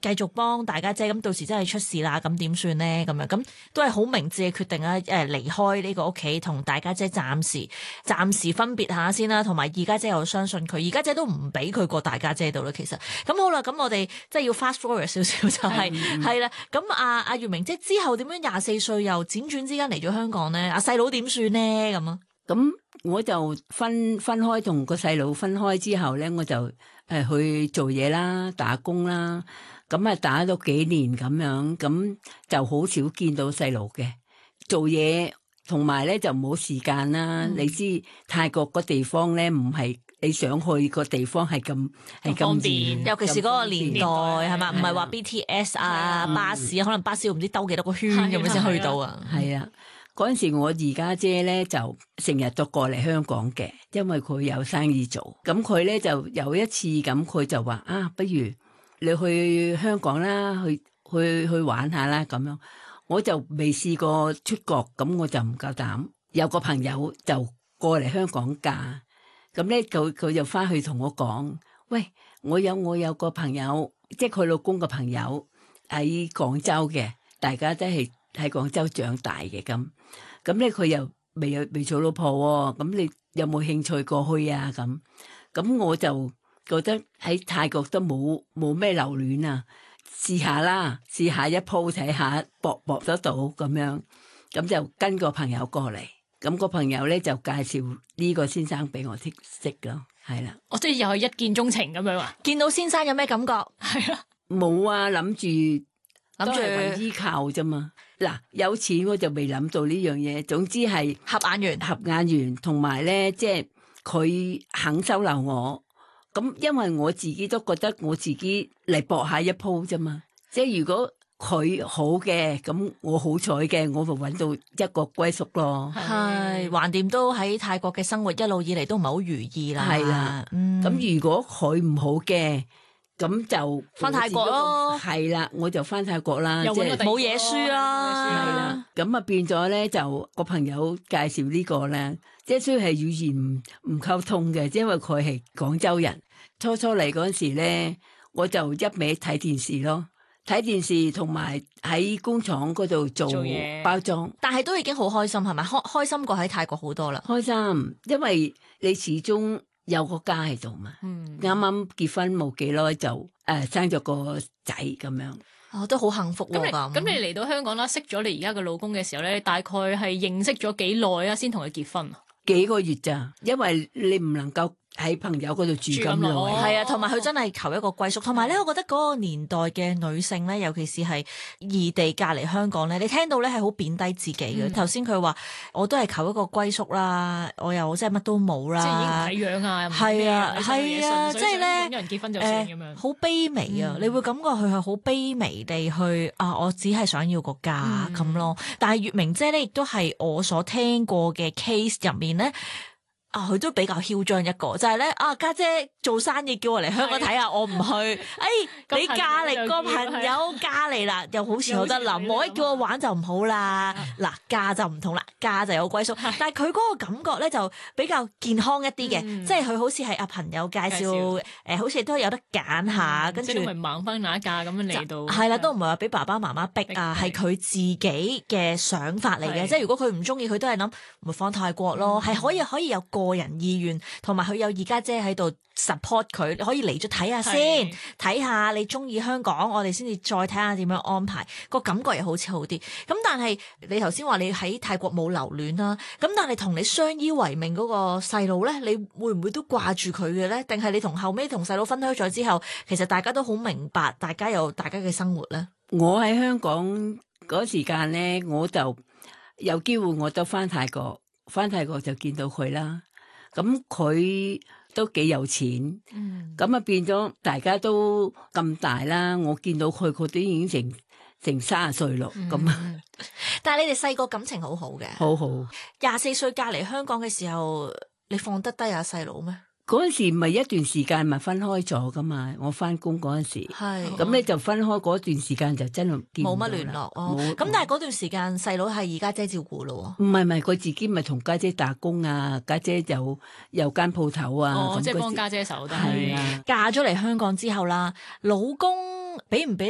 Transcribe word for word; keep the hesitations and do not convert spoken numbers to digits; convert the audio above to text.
繼續幫大家姐，咁到時真係出事啦，咁點算咧？咁樣咁都係好明智嘅決定啦。誒，離開呢個屋企，同大家姐暫時暫時分別下先啦。同埋二家姐又相信佢，二家姐都唔俾佢過大家姐度啦。其實咁好啦，咁我哋即係要 fast forward 少少就係係啦。咁阿阿月明姐之後點樣廿四歲又輾轉之間嚟咗香港咧？阿細佬點算咧？咁啊？ 咁我就分分開同個細佬分開之後咧，我就誒、呃、去做嘢啦，打工啦。咁啊打咗幾年咁樣，咁就好少見到細佬嘅做嘢，同埋咧就冇時間啦。嗯、你知泰國個地方咧唔係你想去個地方係咁係咁方便，尤其是嗰個年代係嘛，唔係話 B T S 啊、 嗯、 巴士啊，可能巴士唔知兜幾多個圈咁樣先去到啊。 係啊。嗰陣時我二家姐咧就成日都過嚟香港嘅，因為佢有生意做。咁佢咧就有一次咁，佢就話啊，不如你去香港啦，去去去玩下啦咁樣。我就未試過出國，咁我就唔夠膽。有個朋友就過嚟香港嫁，咁咧佢佢就翻去同我講，喂，我有我有個朋友，即係佢老公個朋友喺廣州嘅，大家都係喺廣州長大嘅咁。咁咧佢又未有未做老婆喎、哦，咁你有冇興趣過去啊？咁咁我就覺得喺泰國都冇冇咩留戀啊，試下啦，試下一鋪睇下搏搏得到咁樣，咁就跟個朋友過嚟，咁個朋友咧就介紹呢個先生俾我識識咯，係啦。 我即係又係一見鐘情咁樣啊！ 見到先生有咩感覺？ 係啊， 冇啊，諗住。 諗住揾依靠啫嘛，嗱有錢我就未諗到呢樣嘢，總之係合眼緣， 合眼緣，同埋咧即係佢肯收留我，咁因為我自己都覺得我自己嚟搏下一鋪啫嘛，即係如果佢好嘅，咁我好彩嘅，我就揾到一個歸宿咯。 係，橫掂都喺泰國嘅生活一路以嚟都唔係好如意啦。 係啦，咁、嗯、如果佢唔好嘅。咁就翻泰國咯， 係啦，我就翻泰國啦，即係冇嘢輸啦。 係啦，咁啊變咗咧，就個朋友介紹呢個咧，即係雖然係語言唔唔溝通嘅，因為佢係廣州人。初初嚟嗰陣時咧，我就一味睇電視咯，睇電視同埋喺工廠嗰度做包裝， 但係都已經好開心係咪？開開心過喺泰國好多啦。 開心，因為你始終有個家喺度嘛，啱啱、嗯、結婚冇幾耐就誒、呃、生咗個仔咁樣， 哦都好幸福喎。 咁你咁你嚟到香港啦，識咗你而家嘅老公嘅時候咧，大概係認識咗幾耐啊，先同佢結婚啊？ 幾個月咋，因為你唔能夠喺朋友嗰度住咁耐， 係啊，同埋佢真係求一個歸宿，同埋咧，我覺得嗰個年代嘅女性咧，尤其是係異地嫁嚟香港咧，你聽到咧係好貶低自己嘅。頭先佢話我都係求一個歸宿啦，我又即係乜都冇啦， 即係已經睇樣啊， 係啊係啊，即係咧有人結婚就算咁樣， 好卑微啊！你會感覺佢係好卑微地去啊，我只係想要個家咁咯。但係月明姐咧，亦都係我所聽過嘅 case 入面咧。啊，佢都比較囂張一個，就係、是、咧啊，家姐，姐做生意叫我嚟香港睇下，我唔去。誒、哎，你嫁嚟個朋友嫁嚟啦，又好似有得諗。我一叫我玩就唔好啦。嗱、啊，嫁就唔同啦，嫁就有歸宿。但係佢嗰個感覺咧就比較健康一啲嘅，嗯、即係佢好似係阿朋友介紹，誒紹、呃，好似都有得揀下，嗯、跟住咪盲婚啞嫁咁樣嚟到。 係啦，都唔係話俾爸爸媽媽逼啊，係佢自己嘅想法嚟嘅。即係如果佢唔中意，佢都係諗咪返泰國咯，係、嗯、可以可以有個人意願，同埋佢有二家姐喺度 support 佢，可以嚟咗睇下先，睇下你中意香港，我哋先至再睇下點樣安排，個感覺又好似好啲。咁但係你頭先話你喺泰國冇留戀啦，咁但係同你相依為命嗰個細佬咧，你會唔會都掛住佢嘅咧？定係你同後尾同細佬分開咗之後，其實大家都好明白，大家有大家嘅生活咧？ 我喺香港嗰時間咧，我就有機會我都翻泰國，翻泰國就見到佢啦。咁佢都幾有錢，咁啊、嗯、變咗大家都咁大啦。我見到佢，佢都已經成成三十歲咯。咁、嗯， 但係你哋細個感情好好嘅， 好好。 廿四歲嫁嚟香港嘅時候，你放得低阿細佬咩？ 嗰陣時唔係一段時間咪分開咗噶嘛？我翻工嗰陣時，係咁你就分開嗰段時間就真係見冇乜聯絡哦。 咁但係嗰段時間細佬係二家姐照顧咯。 唔係唔係，佢自己咪同家姐打工啊，家姐有有間鋪頭啊， 哦，即係幫家姐手都係。 啊， 嫁咗嚟香港之後啦，老公俾唔俾